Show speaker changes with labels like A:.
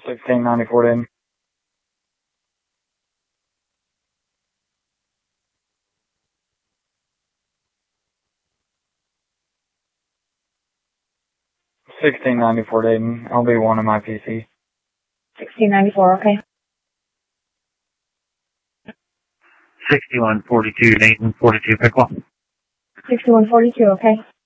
A: 1694 Dayton. $16.94 Dayton. I'll be one of my PC.
B: $16.94, okay.
C: 6142 Dayton, 42 Pickle.
B: 6142, okay.